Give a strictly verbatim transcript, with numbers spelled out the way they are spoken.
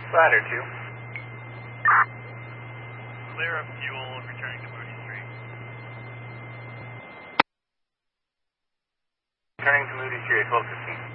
Ladder two. Clear of fuel, returning to Moody Street. Returning to Moody Street, twelve fifteen.